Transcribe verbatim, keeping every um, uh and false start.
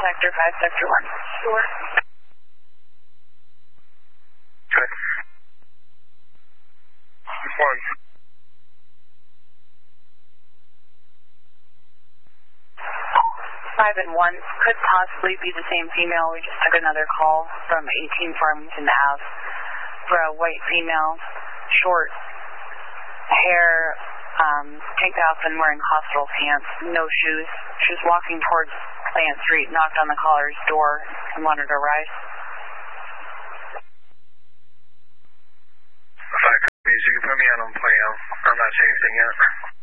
Sector five, Sector one. Sure. Good. One. Five and one could possibly be the same female. We just took another call from eighteen Farmington Ave for a white female, short hair, um, tank top and wearing hospital pants, no shoes. She was walking towards Plant Street, knocked on the caller's door and wanted a ride. Five copies. You can put me on on play now. I'm not saying anything yet.